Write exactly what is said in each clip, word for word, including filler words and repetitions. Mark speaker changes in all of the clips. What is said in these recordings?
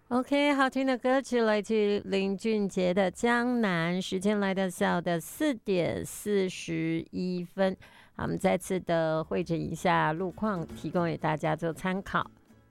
Speaker 1: OK， 好听的歌曲来自林俊杰的《江南》，时间来到下午的四点四十一分，好，我们再次的汇整一下路况，提供给大家做参考。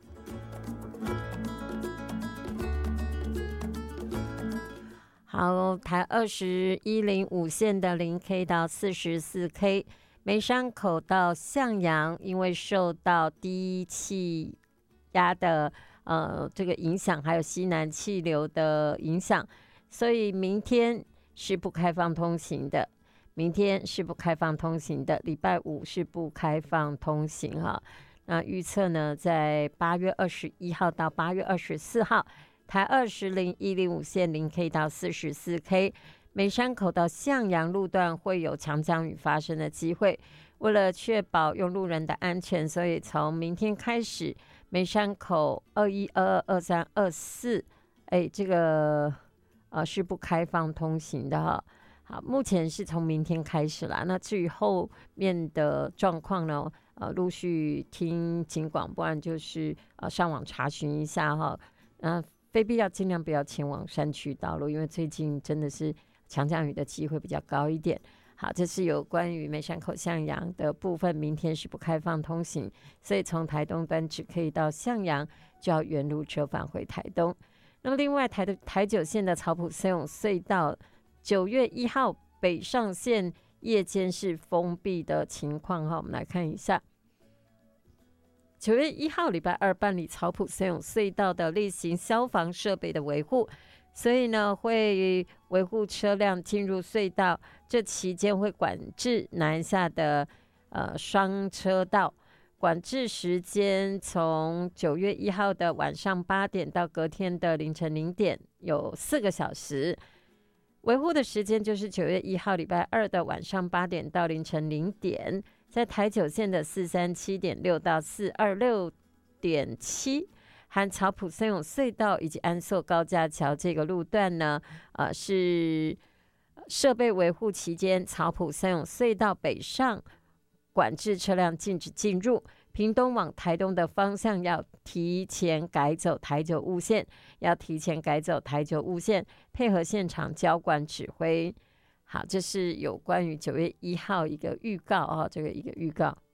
Speaker 1: 好，台二十一零五线的零 K 到四十四 K， 梅山口到向阳，因为受到低气压的呃，这个影响，还有西南气流的影响，所以明天是不开放通行的。明天是不开放通行的，礼拜五是不开放通行哈。那预测呢，在八月二十一号到八月二十四号，台二十零一零五线零 K 到四十四 K， 梅山口到向阳路段会有强降雨发生的机会。为了确保用路人的安全，所以从明天开始，梅山口二一、二二、二三、二四，哎，这个呃是不开放通行的哈。好，目前是从明天开始啦。那至于后面的状况呢，呃，陆续听警广，不然就是呃上网查询一下哈。呃，非必要尽量不要前往山区道路，因为最近真的是强降雨的机会比较高一点。好，这是有关于梅山口向阳的部分，明天是不开放通行，所以从台东端只可以到向阳，就要原路折返回台东。那么另外台的台九线的草埔森永隧道，九月一号北上线夜间是封闭的情况哈，我们来看一下。九月一号礼拜二办理草埔森永隧道的例行消防设备的维护，所以呢会维护车辆进入隧道，这期间会管制南下的呃双车道，管制时间从九月一号的晚上八点到隔天的凌晨零点，有四个小时。维护的时间就是九月一号礼拜二的晚上八点到凌晨零点，在台九线的四三七点六到四二六点七，含草埔森永隧道以及安朔高架桥这个路段呢，呃是设备维护期间，草埔森永隧道北上管制车辆禁止进入。屏东往台东的方向要提前改走台九雾线，要提前改走台九雾线，配合现场交管指挥。好，这是有关于九月一号一个预告啊、哦，这个一个预告。